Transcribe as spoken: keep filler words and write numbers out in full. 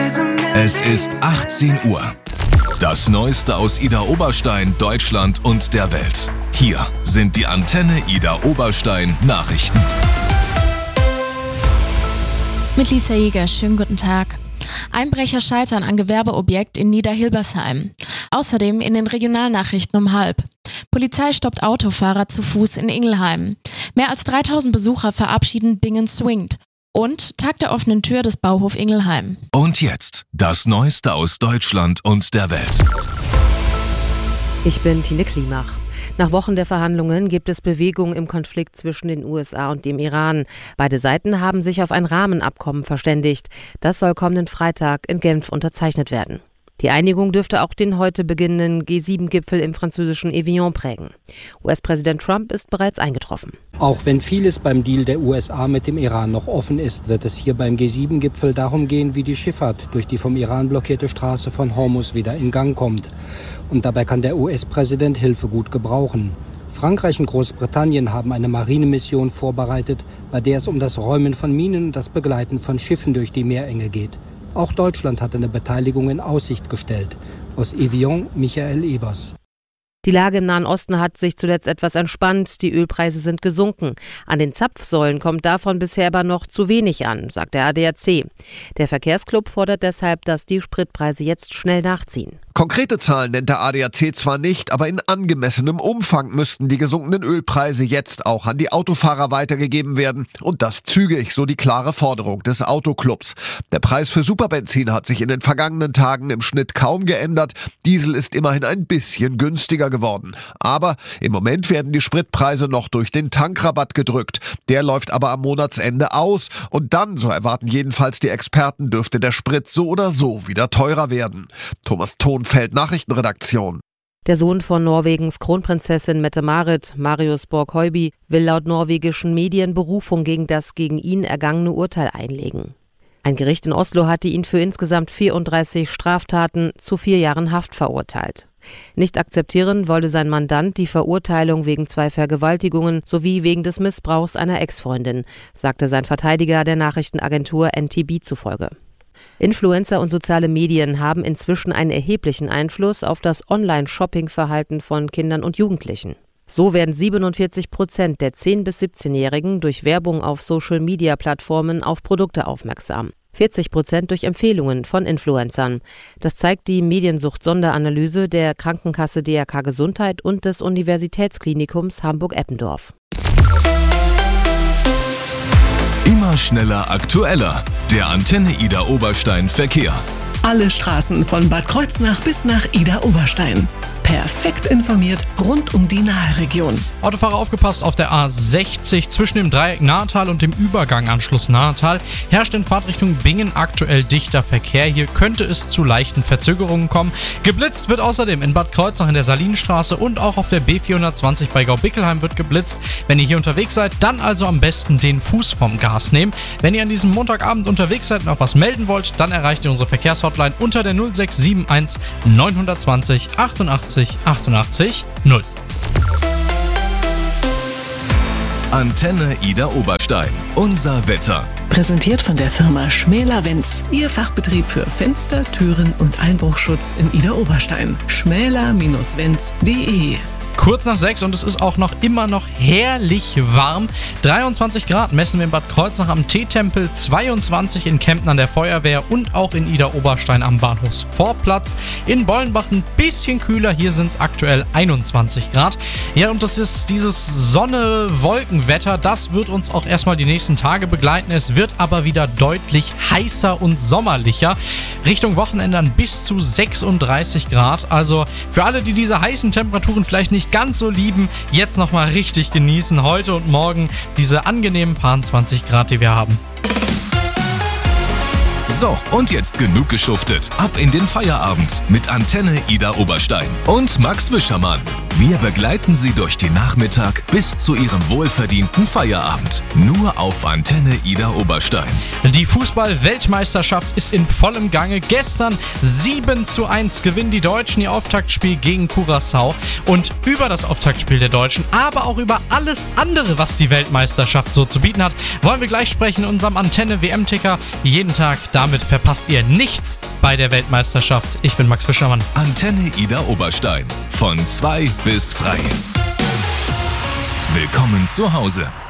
Es ist achtzehn Uhr. Das Neueste aus Idar Oberstein, Deutschland und der Welt. Hier sind die Antenne Idar Oberstein Nachrichten. Mit Lisa Jäger, schönen guten Tag. Einbrecher scheitern an Gewerbeobjekt in Niederhilbersheim. Außerdem in den Regionalnachrichten um halb. Polizei stoppt Autofahrer zu Fuß in Ingelheim. Mehr als dreitausend Besucher verabschieden Bingen Swingt. Und Tag der offenen Tür des Bauhof Ingelheim. Und jetzt das Neueste aus Deutschland und der Welt. Ich bin Tine Klimach. Nach Wochen der Verhandlungen gibt es Bewegung im Konflikt zwischen den U S A und dem Iran. Beide Seiten haben sich auf ein Rahmenabkommen verständigt. Das soll kommenden Freitag in Genf unterzeichnet werden. Die Einigung dürfte auch den heute beginnenden G sieben Gipfel im französischen Evian prägen. U S-Präsident Trump ist bereits eingetroffen. Auch wenn vieles beim Deal der U S A mit dem Iran noch offen ist, wird es hier beim G sieben Gipfel darum gehen, wie die Schifffahrt durch die vom Iran blockierte Straße von Hormuz wieder in Gang kommt. Und dabei kann der U S-Präsident Hilfe gut gebrauchen. Frankreich und Großbritannien haben eine Marinemission vorbereitet, bei der es um das Räumen von Minen und das Begleiten von Schiffen durch die Meerenge geht. Auch Deutschland hat eine Beteiligung in Aussicht gestellt. Aus Evian, Michael Evers. Die Lage im Nahen Osten hat sich zuletzt etwas entspannt. Die Ölpreise sind gesunken. An den Zapfsäulen kommt davon bisher aber noch zu wenig an, sagt der A D A C. Der Verkehrsclub fordert deshalb, dass die Spritpreise jetzt schnell nachziehen. Konkrete Zahlen nennt der A D A C zwar nicht, aber in angemessenem Umfang müssten die gesunkenen Ölpreise jetzt auch an die Autofahrer weitergegeben werden. Und das zügig, so die klare Forderung des Autoclubs. Der Preis für Superbenzin hat sich in den vergangenen Tagen im Schnitt kaum geändert. Diesel ist immerhin ein bisschen günstiger geworden. Aber im Moment werden die Spritpreise noch durch den Tankrabatt gedrückt. Der läuft aber am Monatsende aus. Und dann, so erwarten jedenfalls die Experten, dürfte der Sprit so oder so wieder teurer werden. Thomas Thonfeld, Nachrichtenredaktion. Der Sohn von Norwegens Kronprinzessin Mette-Marit, Marius Borg-Høiby, will laut norwegischen Medien Berufung gegen das gegen ihn ergangene Urteil einlegen. Ein Gericht in Oslo hatte ihn für insgesamt vierunddreißig Straftaten zu vier Jahren Haft verurteilt. Nicht akzeptieren wollte sein Mandant die Verurteilung wegen zwei Vergewaltigungen sowie wegen des Missbrauchs einer Ex-Freundin, sagte sein Verteidiger der Nachrichtenagentur N T B zufolge. Influencer und soziale Medien haben inzwischen einen erheblichen Einfluss auf das Online-Shopping-Verhalten von Kindern und Jugendlichen. So werden siebenundvierzig Prozent der zehn- bis siebzehnjährigen durch Werbung auf Social-Media-Plattformen auf Produkte aufmerksam. vierzig Prozent durch Empfehlungen von Influencern. Das zeigt die Mediensucht-Sonderanalyse der Krankenkasse D R K Gesundheit und des Universitätsklinikums Hamburg-Eppendorf. Immer schneller, aktueller. Der Antenne Idar Oberstein Verkehr. Alle Straßen von Bad Kreuznach bis nach Idar Oberstein. Perfekt informiert rund um die Naheregion. Autofahrer aufgepasst, auf der A sechzig zwischen dem Dreieck Nahetal und dem Übergang Anschluss Nahetal herrscht in Fahrtrichtung Bingen aktuell dichter Verkehr. Hier könnte es zu leichten Verzögerungen kommen. Geblitzt wird außerdem in Bad Kreuznach in der Salinenstraße und auch auf der B vierhundertzwanzig bei Gaubickelheim wird geblitzt. Wenn ihr hier unterwegs seid, dann also am besten den Fuß vom Gas nehmen. Wenn ihr an diesem Montagabend unterwegs seid und auch was melden wollt, dann erreicht ihr unsere Verkehrshotline unter der null sechs sieben eins neun zwei null achtundachtzig achtundachtzig null. Antenne Idar Oberstein. Unser Wetter. Präsentiert von der Firma Schmäler Wenz. Ihr Fachbetrieb für Fenster, Türen und Einbruchschutz in Idar Oberstein. schmäler Bindestrich wenz punkt de. Kurz nach sechs und es ist auch noch immer noch herrlich warm. dreiundzwanzig Grad messen wir in Bad Kreuznach am Teetempel, zweiundzwanzig in Kempten an der Feuerwehr und auch in Idar Oberstein am Bahnhofsvorplatz. In Bollenbach ein bisschen kühler, hier sind es aktuell einundzwanzig Grad. Ja, und das ist dieses Sonne-Wolkenwetter, das wird uns auch erstmal die nächsten Tage begleiten. Es wird aber wieder deutlich heißer und sommerlicher. Richtung Wochenende dann bis zu sechsunddreißig Grad. Also für alle, die diese heißen Temperaturen vielleicht nicht ganz so lieben, jetzt nochmal richtig genießen. Heute und morgen diese angenehmen paar zwanzig Grad, die wir haben. So, und jetzt genug geschuftet. Ab in den Feierabend mit Antenne Idar Oberstein und Max Wischermann. Wir begleiten Sie durch den Nachmittag bis zu Ihrem wohlverdienten Feierabend. Nur auf Antenne Idar Oberstein. Die Fußball-Weltmeisterschaft ist in vollem Gange. Gestern sieben zu eins gewinnen die Deutschen ihr Auftaktspiel gegen Curaçao. Und über das Auftaktspiel der Deutschen, aber auch über alles andere, was die Weltmeisterschaft so zu bieten hat, wollen wir gleich sprechen in unserem Antenne-W M-Ticker. Jeden Tag damit damit verpasst ihr nichts bei der Weltmeisterschaft. Ich bin Max Fischermann. Antenne Ida Oberstein. Von zwei bis frei. Willkommen zu Hause.